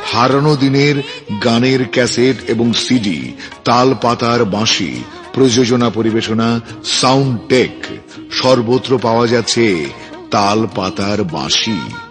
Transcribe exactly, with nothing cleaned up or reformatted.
হারানো দিনের গানের ক্যাসেট এবং সিডি, তাল পাতার বাঁশি, প্রযোজনা পরিবেশনা, সাউন্ড টেক, সর্বত্র পাওয়া যাচ্ছে তাল পাতার বাঁশি।